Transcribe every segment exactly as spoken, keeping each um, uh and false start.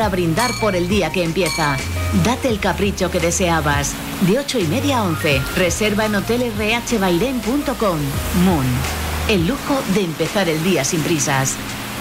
A brindar por el día que empieza. Date el capricho que deseabas. De ocho y media a once. Reserva en hotel r h bairén punto com. Moon. El lujo de empezar el día sin prisas.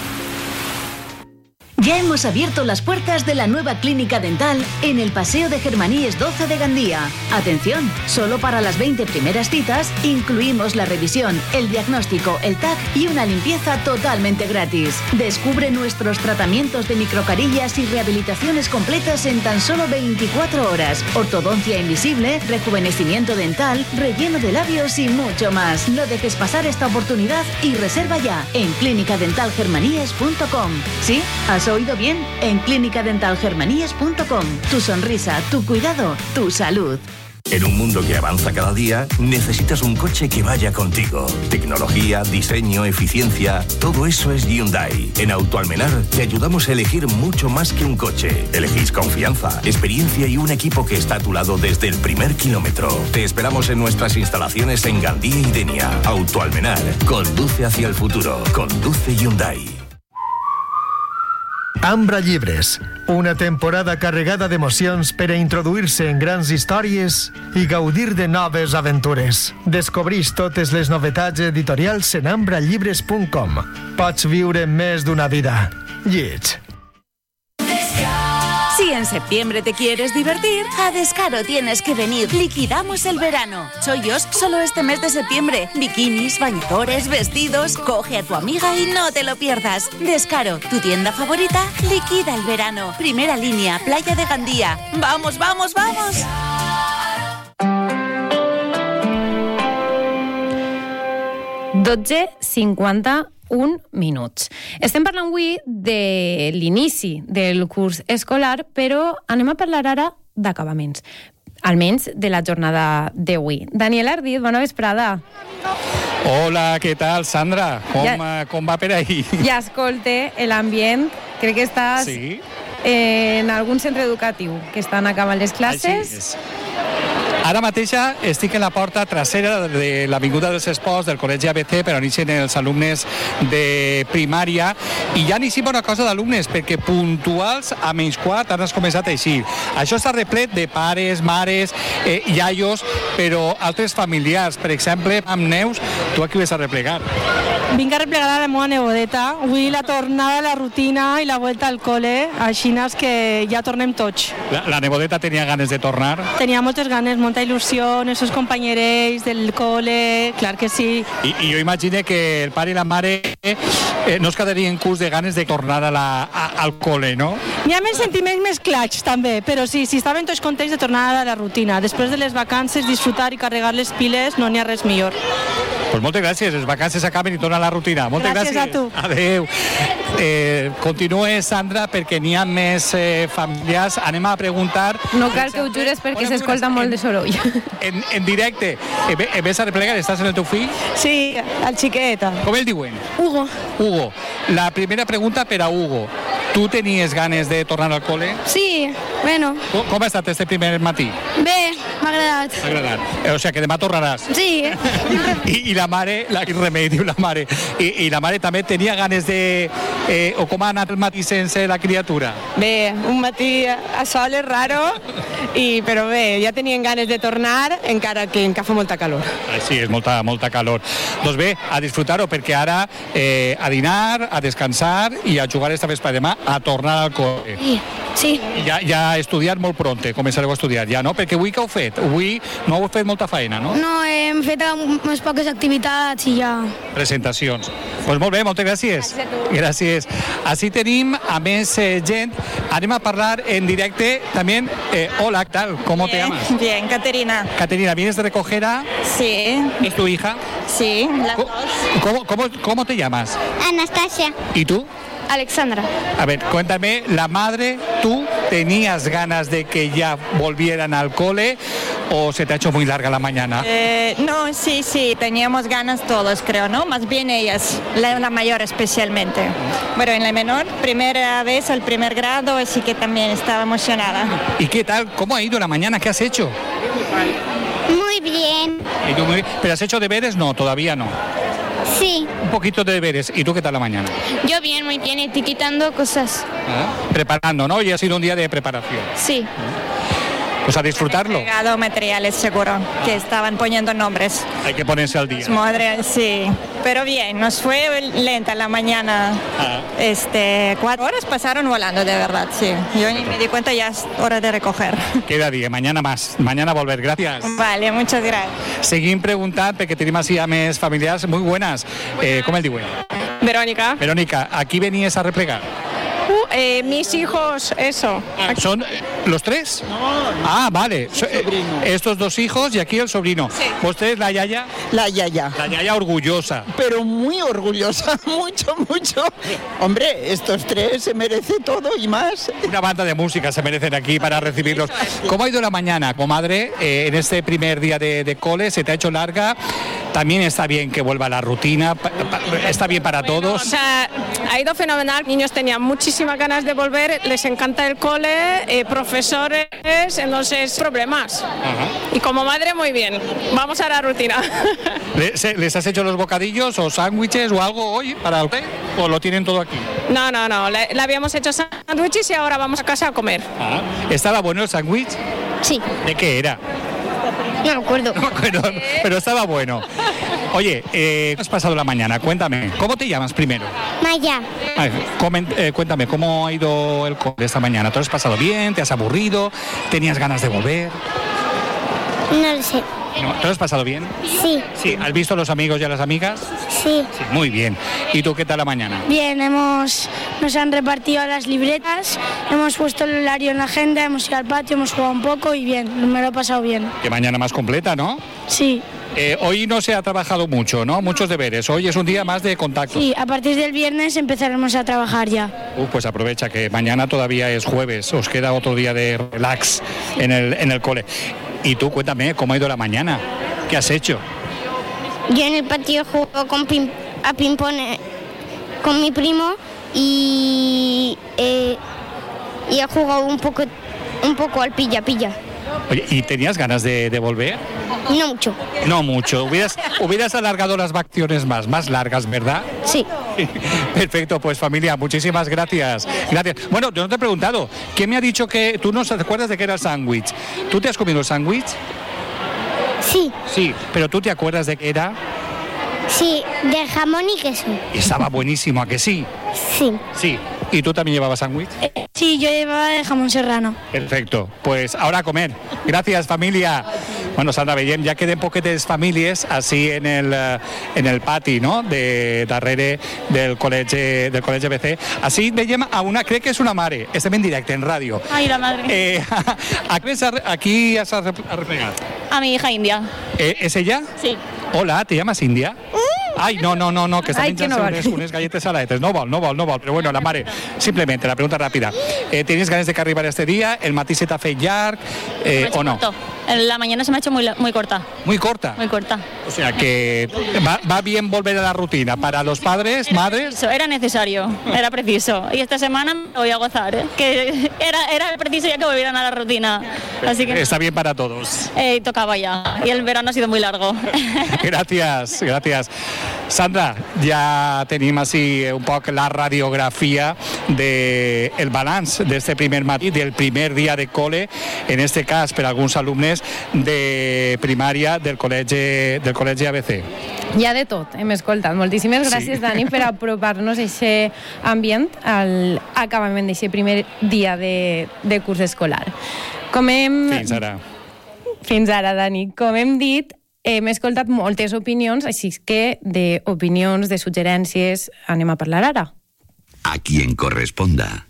Ya hemos abierto las puertas de la nueva clínica dental en el Paseo de Germaníes doce de Gandía. Atención, solo para las veinte primeras citas incluimos la revisión, el diagnóstico, el T A C y una limpieza totalmente gratis. Descubre nuestros tratamientos de microcarillas y rehabilitaciones completas en tan solo veinticuatro horas. Ortodoncia invisible, rejuvenecimiento dental, relleno de labios y mucho más. No dejes pasar esta oportunidad y reserva ya en clínica dental germaníes punto com. ¿Sí? ¿Has oído bien? En clínica dental germaníes punto com. Tu sonrisa, tu cuidado, tu salud. En un mundo que avanza cada día, necesitas un coche que vaya contigo. Tecnología, diseño, eficiencia, todo eso es Hyundai. En Autoalmenar te ayudamos a elegir mucho más que un coche. Elegís confianza, experiencia y un equipo que está a tu lado desde el primer kilómetro. Te esperamos en nuestras instalaciones en Gandía y Denia. Autoalmenar, conduce hacia el futuro. Conduce Hyundai. Ambra Llibres, una temporada carregada d'emocions per a introduir-se en grans històries i gaudir de noves aventures. Descobrís totes les novetats editorials en ambra llibres punt com. Pots viure més d'una vida. Lleig. Si en septiembre te quieres divertir, a Descaro tienes que venir. Liquidamos el verano. Chollos solo este mes de septiembre. Bikinis, bañadores, vestidos. Coge a tu amiga y no te lo pierdas. Descaro, tu tienda favorita, liquida el verano. Primera línea, Playa de Gandía. ¡Vamos, vamos, vamos! dotze cinquanta un minuts. Estem parlant avui de l'inici del curs escolar, però anem a parlar ara d'acabaments, almenys de la jornada d'avui. Daniel Ardit, bona vesprada. Hola, què tal, Sandra? Com, ja, com va per ahí? Ja escolte l'ambient. Crec que estàs sí. en algun centre educatiu que estan acabant les classes. Així és. Ara mateixa estic en la porta trasera de l'Avinguda dels Esports del Col·legi A B C per on ixen els alumnes de primària i ja n'hi una cosa d'alumnes perquè puntuals a menys quart han començat a eixir. Això està replet de pares, mares, eh, iaios, però altres familiars. Per exemple, amb Neus, tu aquí ves a replegar. Vinc a replegar a la meva nebodeta. Avui la tornada a la rutina i la vuelta al col·le, així que ja tornem tots. La, la nebodeta tenia ganes de tornar? Tenia moltes ganes, molta il·lusió, els seus companyereis del col·le, clar que sí. I, i jo imagino que el pare i la mare eh, no es quedarien curs de ganes de tornar a la, a, al col·le, no? N'hi ha més sentiments més clars, també, però sí, sí, estaven tots contents de tornar a la rutina. Després de les vacances, disfrutar i carregar les piles, no n'hi ha res millor. Pues moltes gràcies, les vacances acaben i torna a la rutina. Moltes gràcies. Gràcies a tu. Adéu. Eh, continue, Sandra, perquè n'hi ha més eh, familiars. Anem a preguntar... No cal que ho jures perquè s'escolta molt de soroll. En, en directe, eh, ves a replegar, estàs en el teu fill? Sí, el xiqueta. Com el diuen? Hugo. Hugo. La primera pregunta per a Hugo. Tu tenies ganes de tornar al col·le? Sí, bueno. Com, com ha estat este primer matí? Bé, m'ha agradat. M'ha agradat. O sigui, que demà tornaràs? Sí. I, i la mare, la, quin remei diu la mare, I, i la mare també tenia ganes de... Eh, o com ha anat el matí sense la criatura? Bé, un matí a sol és raro, i, però bé, ja tenien ganes de tornar, encara que encara fa molta calor. Ah, sí, és molta, molta calor. Doncs bé, a disfrutar-ho, perquè ara eh, a dinar, a descansar i a jugar esta vespre demà a tornar al col·le. Sí, sí. Ja, ja a estudiar molt pronte, començareu a estudiar ja, no? Perquè avui què heu fet? Avui no heu fet molta feina, no? No, hem fet unes poques activitats i ja... Presentacions. Doncs pues molt bé, moltes gràcies. Gràcies a tu. Gràcies. Així tenim a més eh, gent. Anem a parlar en directe també. Eh, hola, ¿qué tal? ¿Cómo bien, te llamas? Bien, Caterina. Caterina, ¿vienes de recoger a...? Sí. ¿Es tu hija? Sí, las ¿Cómo, dos. ¿cómo, cómo, ¿Cómo te llamas? Anastasia. ¿Y tú? Alexandra. A ver, cuéntame, la madre, ¿tú tenías ganas de que ya volvieran al cole o se te ha hecho muy larga la mañana? Eh, no, sí, sí, teníamos ganas todos, creo, ¿no? Más bien ellas, la, la mayor especialmente. Bueno, en la menor, primera vez al primer grado, así que también estaba emocionada. ¿Y qué tal? ¿Cómo ha ido la mañana? ¿Qué has hecho? Muy bien. ¿Y tú muy bien? ¿Pero has hecho deberes? No, todavía no. Sí. poquito de deberes. ¿Y tú qué tal la mañana? Yo bien, muy bien, estoy quitando cosas. ¿Ah? Preparando, ¿no? Hoy ha sido un día de preparación. Sí. Pues a disfrutarlo. He entregado materiales, seguro, que estaban poniendo nombres. Hay que ponerse al día. Madre, sí. Pero bien, nos fue lenta la mañana. Ah. Este, cuatro horas pasaron volando, de verdad, sí. Yo ni me di cuenta, ya es hora de recoger. Queda día, mañana más. Mañana volver, gracias. Vale, muchas gracias. Seguim preguntant, perquè tenim així a més familiars. Muy buenas. Eh, ¿Cómo el diuen? Verónica. Verónica, ¿aquí venías a replegar? Uh, eh, mis hijos, eso. ¿Son eh, los tres? Ah, vale. So- eh, estos dos hijos y aquí el sobrino. ¿Usted es la yaya? La yaya. La yaya orgullosa. Pero muy orgullosa, mucho, mucho. Hombre, estos tres se merece todo y más. Una banda de música se merecen aquí para recibirlos. ¿Cómo ha ido la mañana, comadre, eh, en este primer día de, de cole? ¿Se te ha hecho larga? También está bien que vuelva la rutina, pa- pa- está bien para Bueno, todos. o sea, ha ido fenomenal. Niños tenían muchísimas ganas de volver, les encanta el cole, eh, profesores, entonces problemas. Y como madre, muy bien. Vamos a la rutina. ¿Le- se- ¿Les has hecho los bocadillos o sándwiches o algo hoy para el té? ¿O lo tienen todo aquí? No, no, no. Le, le habíamos hecho sándwiches y ahora vamos a casa a comer. Ah, ¿estaba bueno el sándwich? Sí. ¿De qué era? No me acuerdo. Pero, pero estaba bueno. Oye, eh, ¿cómo has pasado la mañana? Cuéntame, ¿cómo te llamas primero? Maya. Ay, comen- eh, cuéntame, ¿cómo ha ido el cole esta mañana? ¿Te lo has pasado bien? ¿Te has aburrido? ¿Tenías ganas de volver? No lo sé. No, ¿te lo has pasado bien? Sí. Sí. ¿Has visto a los amigos y a las amigas? Sí. Sí, muy bien. ¿Y tú qué tal la mañana? Bien, hemos, nos han repartido las libretas, hemos puesto el horario en la agenda, hemos ido al patio, hemos jugado un poco y bien, me lo he pasado bien. Qué mañana más completa, ¿no? Sí. Eh, hoy no se ha trabajado mucho, ¿no? Muchos deberes. Hoy es un día más de contacto. Sí, a partir del viernes empezaremos a trabajar ya. Uh, pues aprovecha que mañana todavía es jueves, os queda otro día de relax en el, en el cole. Y tú cuéntame, ¿cómo ha ido la mañana? ¿Qué has hecho? Yo en el patio juego con ping, a ping-pong eh, con mi primo y, eh, y he jugado un poco, un poco al pilla-pilla. Oye, ¿y tenías ganas de, de volver? No mucho. No mucho. Hubieras, hubieras alargado las vacaciones más, más largas, ¿verdad? Sí. Perfecto, pues familia, muchísimas gracias. Gracias. Bueno, yo no te he preguntado, ¿quién me ha dicho que tú no te acuerdas de qué era el sándwich? ¿Tú te has comido el sándwich? Sí. Sí, pero ¿tú te acuerdas de qué era? Sí, de jamón y queso. Y estaba buenísimo, ¿a que sí? Sí. Sí. ¿Y tú también llevabas sándwich? Sí, yo llevaba de jamón serrano. Perfecto, pues ahora a comer. Gracias, familia. Bueno, Sandra, veiem, ja queden poquetes famílies així en el, eh, en el pati, no?, de darrere del col·legi, del col·legi B C. Així veiem a una, crec que és una mare, estem en directe, en ràdio. Ay, la madre. Eh, aquí s'ha- aquí has arreplegat. A mi hija india. Eh, ¿Es ella? Sí. Hola, ¿te llamas India? Ay, no, no, no, no, que está Ay, que no pinchando vale. unes, unes galletes saladetes. No vol, no vol, no vol. Pero bueno, la mare, simplemente, la pregunta rápida. Eh, ¿Tienes ganas de que arribar este día? ¿El matí se t'ha fet llarg eh, o no? Corto. En la mañana se me ha hecho muy, la- muy corta. Muy corta. Muy corta. O sea que va, va bien volver a la rutina para los padres, madres. Eso era necesario, era preciso. Y esta semana me voy a gozar, ¿eh? Que era, era preciso ya que volvieran a la rutina. Así que Está bien para todos. eh, tocaba ya. Y el verano ha sido muy largo. Gràcies, gràcies. Sandra, ja tenim així un poc la radiografia del de balanç d'este primer matí, del primer dia de cole, en este cas per alguns alumnes de primària del col·legi, del col·legi A B C. Hi ha de tot, hem escoltat. Moltíssimes gràcies, Sí. Dani, per apropar-nos a aquest ambient al acabament d'aquest primer dia de, de curs escolar. Com hem... Fins ara. Fins ara, Dani. Com hem dit, hem escoltat moltes opinions, així que d'opinions, de suggerències, anem a parlar ara. A quien corresponda.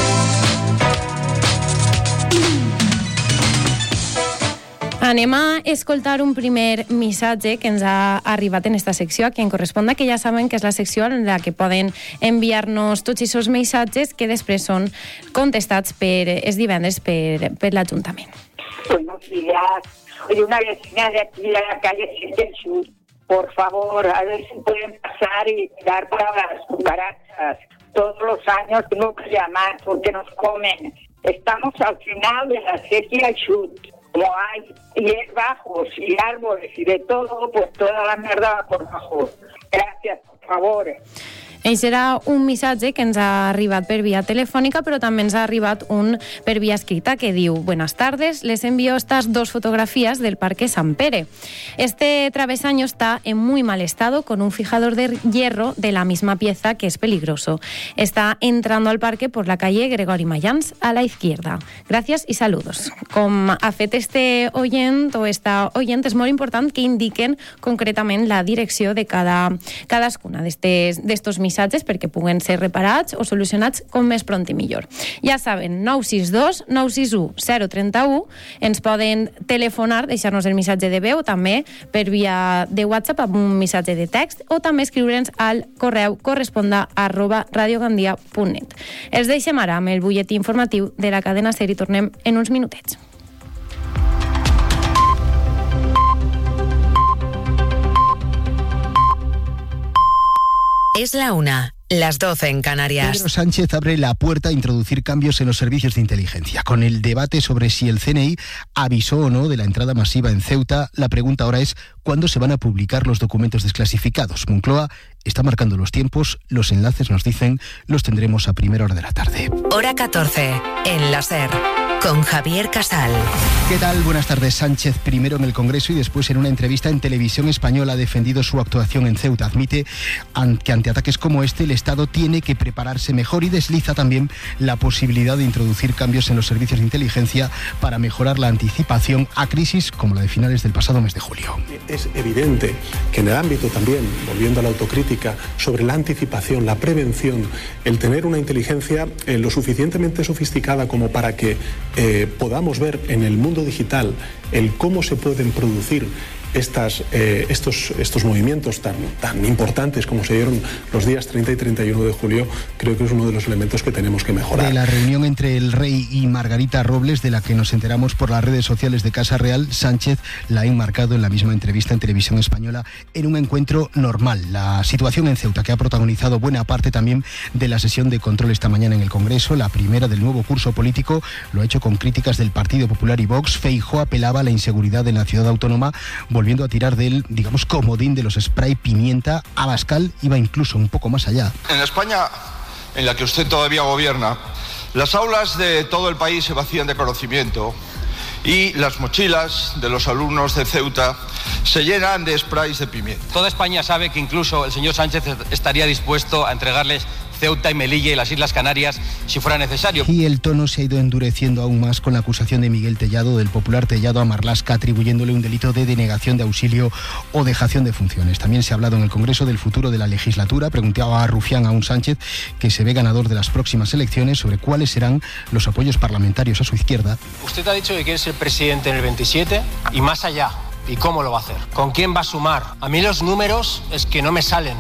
Anem a escoltar un primer missatge que ens ha arribat en esta secció, a qui en corresponda, que ja saben que és la secció en la que poden enviar-nos tots aquests missatges que després són contestats per els divendres per, per l'Ajuntament. Buenos días, soy una vecina de aquí de la calle siete del Sur. Por favor, a ver si pueden pasar y dar para las cucarachas. Todos los años tengo que llamar porque nos comen. Estamos al final de la sequía Chut. Como hay hierbajos y árboles y de todo, pues toda la mierda va por abajo. Gracias. favor. Ell serà un missatge que ens ha arribat per vía telefònica, però també ens ha arribat un per vía escrita que diu: Buenas tardes, les envío estas dos fotografías del Parque San Pere. Este travesaño está en muy mal estado, con un fijador de hierro de la misma pieza que es peligroso. Está entrando al parque por la calle Gregori Mayans a la izquierda. Gracias y saludos. Com ha fet este oient o esta oient, és molt important que indiquen concretament la direcció de cada, cadascuna d'estos missatges perquè puguen ser reparats o solucionats com més pront i millor. Ja saben, nou sis dos nou sis u zero tres u, ens poden telefonar, deixar-nos el missatge de veu, també per via de WhatsApp amb un missatge de text, o també escriure'ns al correu corresponda arroba radiogandia punt net. Els deixem ara amb el butlletí informatiu de la cadena SER i tornem en uns minutets. Es la una, las doce en Canarias. Pedro Sánchez abre la puerta a introducir cambios en los servicios de inteligencia. Con el debate sobre si el C N I avisó o no de la entrada masiva en Ceuta, la pregunta ahora es ¿cuándo se van a publicar los documentos desclasificados? Moncloa está marcando los tiempos, los enlaces nos dicen, los tendremos a primera hora de la tarde. Hora catorce, en la SER, con Javier Casal. ¿Qué tal? Buenas tardes. Sánchez, primero en el Congreso y después en una entrevista en Televisión Española, ha defendido su actuación en Ceuta. Admite que ante ataques como este el Estado tiene que prepararse mejor y desliza también la posibilidad de introducir cambios en los servicios de inteligencia para mejorar la anticipación a crisis como la de finales del pasado mes de julio. Es evidente que en el ámbito también, volviendo a la autocrítica, sobre la anticipación, la prevención, el tener una inteligencia eh, lo suficientemente sofisticada como para que eh, podamos ver en el mundo digital el cómo se pueden producir Estas, eh, estos, estos movimientos tan, tan importantes como se dieron los días treinta y treinta y uno de julio, creo que es uno de los elementos que tenemos que mejorar. De la reunión entre el rey y Margarita Robles, de la que nos enteramos por las redes sociales de Casa Real, Sánchez la ha enmarcado en la misma entrevista en Televisión Española en un encuentro normal. La situación en Ceuta, que ha protagonizado buena parte también de la sesión de control esta mañana en el Congreso, la primera del nuevo curso político, lo ha hecho con críticas del Partido Popular y Vox. Feijóo apelaba a la inseguridad en la ciudad autónoma, volviendo a tirar del, digamos, comodín de los spray pimienta. Abascal iba incluso un poco más allá. En la España en la que usted todavía gobierna, las aulas de todo el país se vacían de conocimiento y las mochilas de los alumnos de Ceuta se llenan de sprays de pimienta. Toda España sabe que incluso el señor Sánchez estaría dispuesto a entregarles Ceuta y Melilla y las Islas Canarias si fuera necesario. Y el tono se ha ido endureciendo aún más con la acusación de Miguel Tellado, del popular Tellado, a Marlaska, atribuyéndole un delito de denegación de auxilio o dejación de funciones. También se ha hablado en el Congreso del futuro de la legislatura. Preguntaba a Rufián a un Sánchez, que se ve ganador de las próximas elecciones, sobre cuáles serán los apoyos parlamentarios a su izquierda. Usted ha dicho que quiere ser presidente en el veintisiete y más allá. ¿Y cómo lo va a hacer? ¿Con quién va a sumar? A mí los números es que no me salen.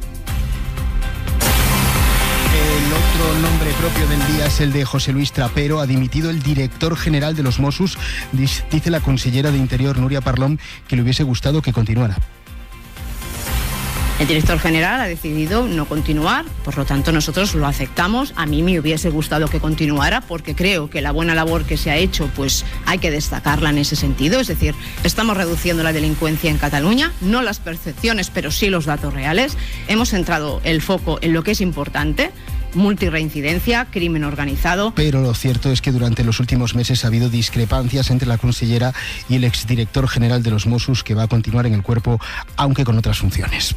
El otro nombre propio del día es el de José Luis Trapero. Ha dimitido el director general de los Mossos. Dice la consellera de Interior, Núria Parlon, que le hubiese gustado que continuara. El director general ha decidido no continuar, por lo tanto nosotros lo aceptamos. A mí me hubiese gustado que continuara porque creo que la buena labor que se ha hecho pues hay que destacarla en ese sentido. Es decir, estamos reduciendo la delincuencia en Cataluña, no las percepciones pero sí los datos reales. Hemos centrado el foco en lo que es importante: multirreincidencia, crimen organizado. Pero lo cierto es que durante los últimos meses ha habido discrepancias entre la consellera y el exdirector general de los Mossos, que va a continuar en el cuerpo aunque con otras funciones.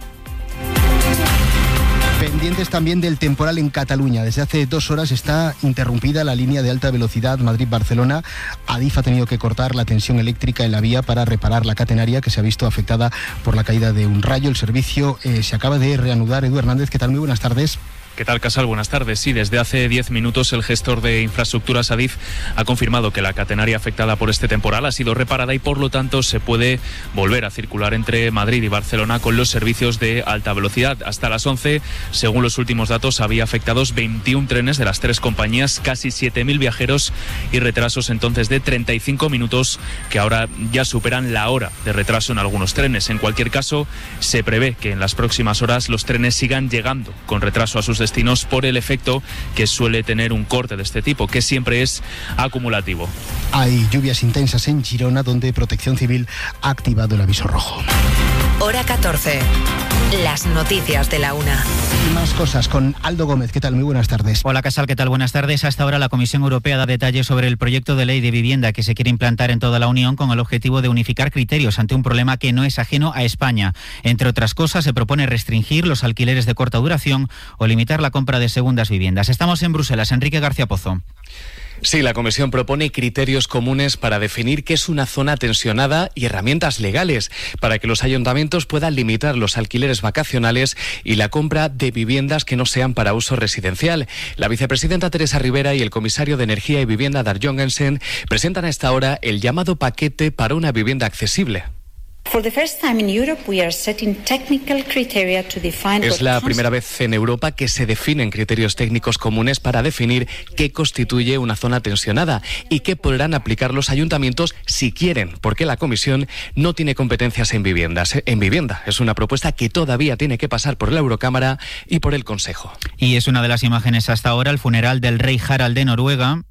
Pendientes también del temporal en Cataluña. Desde hace dos horas está interrumpida la línea de alta velocidad Madrid-Barcelona. Adif ha tenido que cortar la tensión eléctrica en la vía para reparar la catenaria, que se ha visto afectada por la caída de un rayo. El servicio eh, se acaba de reanudar. Edu Hernández, ¿qué tal? Muy buenas tardes. ¿Qué tal, Casal? Buenas tardes. Sí, desde hace diez minutos el gestor de infraestructuras Adif ha confirmado que la catenaria afectada por este temporal ha sido reparada y por lo tanto se puede volver a circular entre Madrid y Barcelona con los servicios de alta velocidad. Hasta las once, según los últimos datos, había afectados veintiún trenes de las tres compañías, casi siete mil viajeros y retrasos entonces de treinta y cinco minutos, que ahora ya superan la hora de retraso en algunos trenes. En cualquier caso, se prevé que en las próximas horas los trenes sigan llegando con retraso a sus destinos por el efecto que suele tener un corte de este tipo, que siempre es acumulativo. Hay lluvias intensas en Girona, donde Protección Civil ha activado el aviso rojo. Hora catorce. Las noticias de la una. Y más cosas con Aldo Gómez. ¿Qué tal? Muy buenas tardes. Hola, Casal. ¿Qué tal? Buenas tardes. Hasta ahora la Comisión Europea da detalles sobre el proyecto de ley de vivienda que se quiere implantar en toda la Unión con el objetivo de unificar criterios ante un problema que no es ajeno a España. Entre otras cosas, se propone restringir los alquileres de corta duración o limitar la compra de segundas viviendas. Estamos en Bruselas. Enrique García Pozo. Sí, la Comisión propone criterios comunes para definir qué es una zona tensionada y herramientas legales para que los ayuntamientos puedan limitar los alquileres vacacionales y la compra de viviendas que no sean para uso residencial. La vicepresidenta Teresa Rivera y el comisario de Energía y Vivienda Dar Jorgensen presentan a esta hora el llamado paquete para una vivienda accesible. Es la primera vez en Europa que se definen criterios técnicos comunes para definir qué constituye una zona tensionada y qué podrán aplicar los ayuntamientos si quieren, porque la Comisión no tiene competencias en viviendas. En vivienda es una propuesta que todavía tiene que pasar por la Eurocámara y por el Consejo. Y es una de las imágenes hasta ahora, el funeral del rey Harald de Noruega.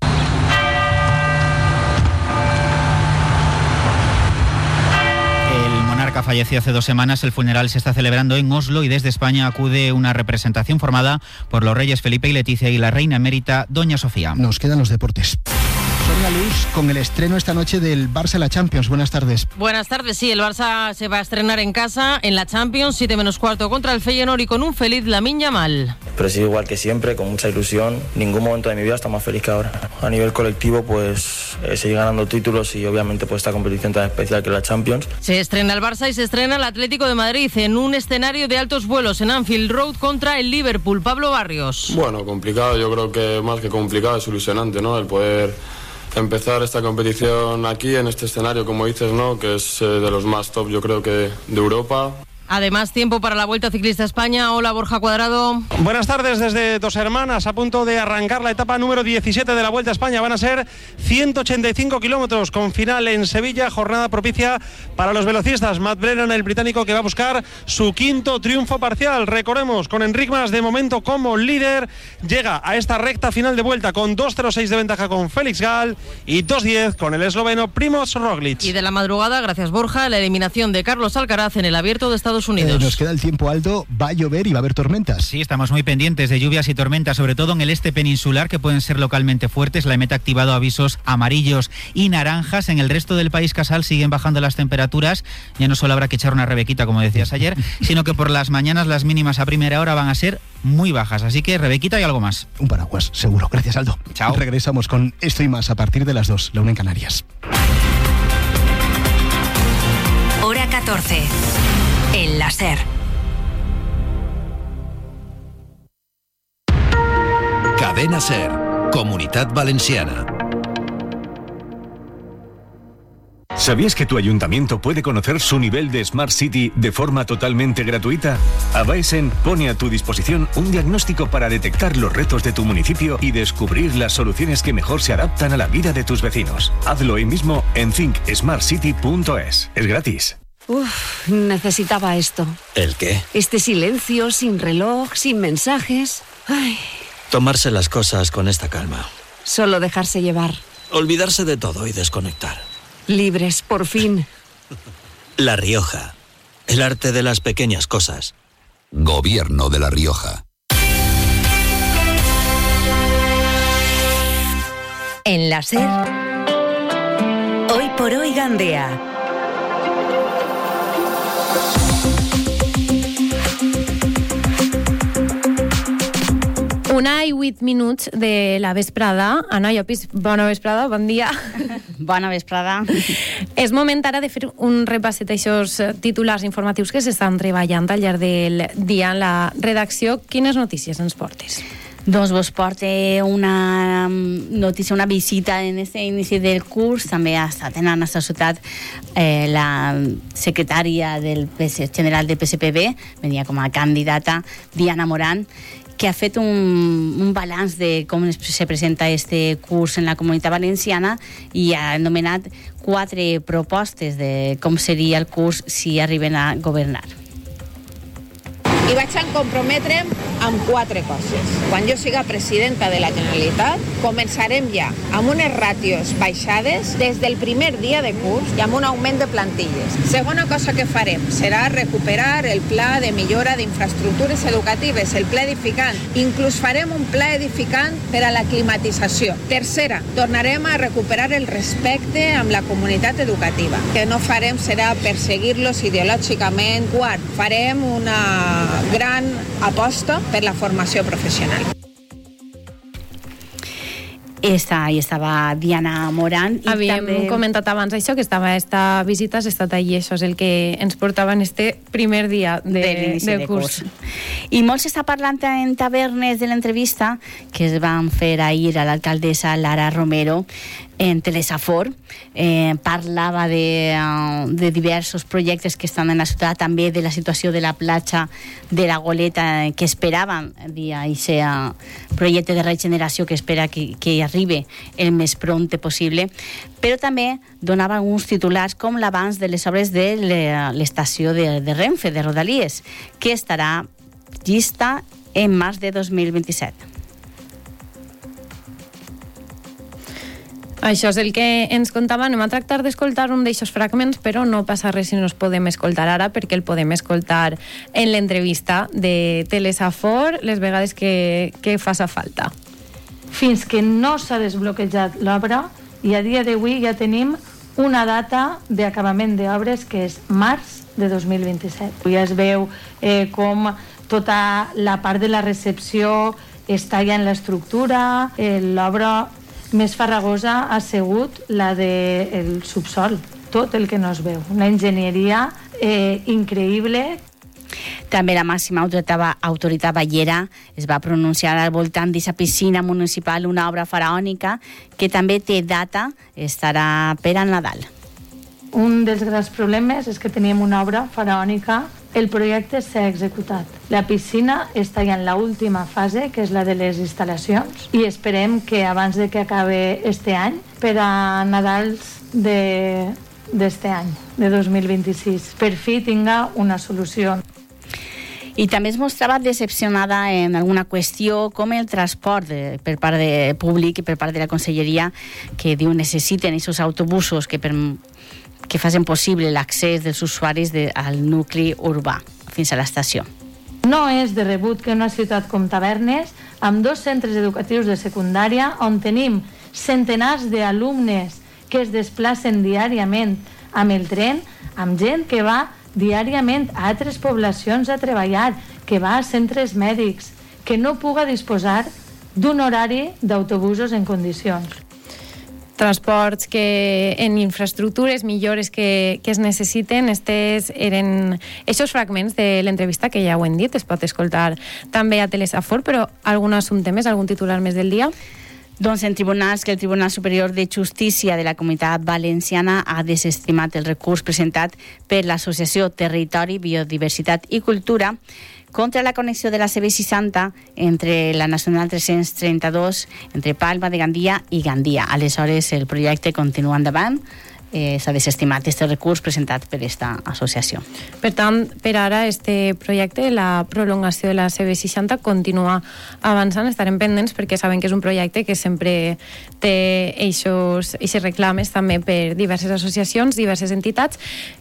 Falleció hace dos semanas. El funeral se está celebrando en Oslo y desde España acude una representación formada por los reyes Felipe y Leticia y la reina emérita Doña Sofía. Nos quedan los deportes. Sonia Luz, con el estreno esta noche del Barça en la Champions. Buenas tardes. Buenas tardes, sí, el Barça se va a estrenar en casa en la Champions, siete menos cuarto contra el Feyenoord y con un feliz Lamine Yamal. Pero sí, igual que siempre, con mucha ilusión. Ningún momento de mi vida está más feliz que ahora. A nivel colectivo, pues eh, seguir ganando títulos y obviamente pues esta competición tan especial que es la Champions. Se estrena el Barça y se estrena el Atlético de Madrid en un escenario de altos vuelos en Anfield Road contra el Liverpool. Pablo Barrios. Bueno, complicado, yo creo que más que complicado es ilusionante, ¿no? El poder empezar esta competición aquí, en este escenario, como dices, ¿no? Que es eh, de los más top, yo creo que de Europa. Además, tiempo para la Vuelta Ciclista España. Hola, Borja Cuadrado. Buenas tardes desde Dos Hermanas, a punto de arrancar la etapa número diecisiete de la Vuelta a España. Van a ser ciento ochenta y cinco kilómetros con final en Sevilla, jornada propicia para los velocistas. Matt Brennan, el británico, que va a buscar su quinto triunfo parcial. Recordemos, con Enric Mas de momento como líder, llega a esta recta final de vuelta con dos cero seis de ventaja con Félix Gall y dos diez con el esloveno Primož Roglič. Y de la madrugada, gracias Borja, la eliminación de Carlos Alcaraz en el Abierto de Estados Unidos. Eh, nos queda el tiempo, Aldo. Va a llover y va a haber tormentas. Sí, estamos muy pendientes de lluvias y tormentas, sobre todo en el este peninsular, que pueden ser localmente fuertes. La EMET ha activado avisos amarillos y naranjas. En el resto del país, Casal, siguen bajando las temperaturas. Ya no solo habrá que echar una rebequita, como decías ayer, sino que por las mañanas las mínimas a primera hora van a ser muy bajas. Así que rebequita y algo más. Un paraguas, seguro. Gracias, Aldo. Chao. Regresamos con esto y más a partir de las dos, la una en Canarias. Hora catorce. En la SER. Cadena SER, Comunitat Valenciana. ¿Sabías que tu ayuntamiento puede conocer su nivel de Smart City de forma totalmente gratuita? Abaesen pone a tu disposición un diagnóstico para detectar los retos de tu municipio y descubrir las soluciones que mejor se adaptan a la vida de tus vecinos. Hazlo hoy mismo en think smart city punto es. Es gratis. Uf, necesitaba esto. ¿El qué? Este silencio, sin reloj, sin mensajes. Ay. Tomarse las cosas con esta calma. Solo dejarse llevar. Olvidarse de todo y desconectar. Libres, por fin. La Rioja. El arte de las pequeñas cosas. Gobierno de La Rioja. En la SER, Hoy por Hoy Gandea. Una i vuit minuts de la vesprada. Anna Llopis, bona vesprada, bon dia. Bona vesprada. És moment ara de fer un repasset d'aixòs titulars informatius que s'estan treballant al llarg del dia en la redacció. Quines notícies ens portes? Doncs vos porte una notícia, una visita en aquest inici del curs. També ha estat en la nostra ciutat eh, la secretària del P S, general del P S P B, venia com a candidata, Diana Morant, que ha fet un, un balanç de com se presenta este curs en la Comunitat Valenciana i ha anomenat quatre propostes de com seria el curs si arriben a governar. I vaig a comprometre'm amb quatre coses. Quan jo siga presidenta de la Generalitat, començarem ja amb unes ràtios baixades des del primer dia de curs i amb un augment de plantilles. Segona cosa que farem serà recuperar el pla de millora d'infraestructures educatives, el pla edificant. Inclús farem un pla edificant per a la climatització. Tercera, tornarem a recuperar el respecte amb la comunitat educativa. Que no farem serà perseguir-los ideològicament. Quart, farem una gran aposta per la formació professional. Esta, i estava Diana Morant. I Havíem també... comentat abans això, que estava esta visita, has estat allí, això és el que ens portava en este primer dia de, de l'inici del de curs. curs. I molt s'està parlant en tavernes de l'entrevista que es van fer ahir a l'alcaldessa Lara Romero en Telesafor. Eh, parlava de, uh, de diversos projectes que estan en la ciutat, també de la situació de la platja de la Goleta, que esperaven via aquest projecte de regeneració que espera que, que arribi el més pront possible, però també donava alguns titulars com l'abans de les obres de l'estació de, de Renfe, de Rodalies, que estarà llista en març de dos mil vint-i-set. Això és el que ens contava. Anem a tractar d'escoltar un d'aixòs fragments, però no passa res si no es podem escoltar ara, perquè el podem escoltar en l'entrevista de Telesafor les vegades que, que faça falta. Fins que no s'ha desbloquejat l'obra, i a dia d'avui ja tenim una data d'acabament d'obres que és març de dos mil vint-i-set. Ja es veu eh, com tota la part de la recepció està ja en l'estructura, eh, l'obra més farragosa ha sigut la del subsol, tot el que no es veu. Una enginyeria eh, increïble. També la màxima autoritat, autoritat ballera es va pronunciar al voltant d'aquesta piscina municipal, una obra faraònica que també té data, estarà per a Nadal. Un dels grans problemes és que teníem una obra faraònica. El projecte s'ha executat. La piscina està ja en l'última fase, que és la de les instal·lacions, i esperem que abans de que acabe este any, per a Nadals de, d'este any, de dos mil vint-i-sis, per fi tinga una solució. I també es mostrava decepcionada en alguna qüestió com el transport de, per part de públic i per part de la Conselleria, que diu necessiten aquests autobusos que, per, que facin possible l'accés dels usuaris de, al nucli urbà fins a l'estació. No és de rebut que una ciutat com Tavernes, amb dos centres educatius de secundària, on tenim centenars d'alumnes que es desplacen diàriament amb el tren, amb gent que va diàriament a altres poblacions a treballar, que va a centres mèdics, que no puga disposar d'un horari d'autobusos en condicions. Transports que en infraestructures, millores que, que es necessiten. Estes eren aquests fragments de l'entrevista que ja ho hem dit, es pot escoltar també a Telesafor, però algun assumpte més, algun titular més del dia? Doncs en tribunals que el Tribunal Superior de Justícia de la Comunitat Valenciana ha desestimat el recurs presentat per l'Associació Territori, Biodiversitat i Cultura contra la connexió de la C B seixanta entre la Nacional tres-cents trenta-dos, entre Palma de Gandia i Gandia. Aleshores, el projecte continua endavant. Eh, s'ha desestimat aquest recurs presentat per aquesta associació. Per tant, per ara, este projecte, la prolongació de la C B seixanta, continua avançant. Estarem pendents perquè saben que és un projecte que sempre té eixos, eixes reclames també per diverses associacions, diverses entitats.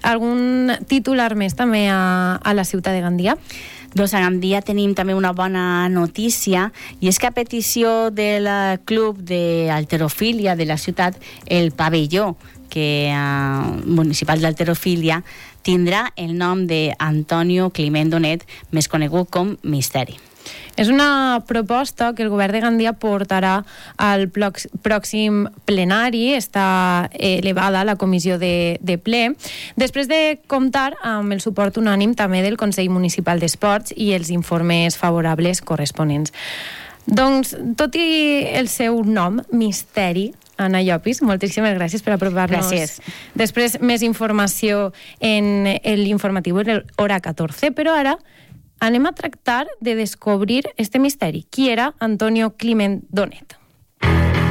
Algun titular més també a, a la ciutat de Gandia? Doncs a Gandia tenim també una bona notícia, i és que a petició del club d'halterofília de la ciutat, el pavelló que, uh, municipal d'halterofília, tindrà el nom d'Antonio Climent Donet, més conegut com Misteri. És una proposta que el govern de Gandia portarà al pròxim plenari. Està elevada a la comissió de, de ple, després de comptar amb el suport unànim també del Consell Municipal d'Esports i els informes favorables corresponents. Doncs, tot i el seu nom, Misteri, Anna Llopis, moltíssimes gràcies per apropar-nos. Gràcies. Després, més informació en l'informatiu hora catorze, però ara anem a tractar de descobrir este misteri. Qui era Antonio Climent Donet?